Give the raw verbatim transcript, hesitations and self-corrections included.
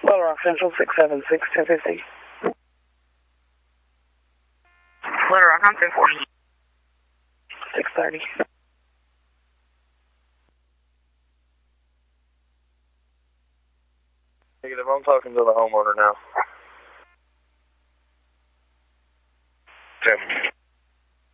Little Rock Central, six seven six, ten fifty. Little Rock, I'm ten forty. six thirty. Negative, I'm talking to the homeowner now.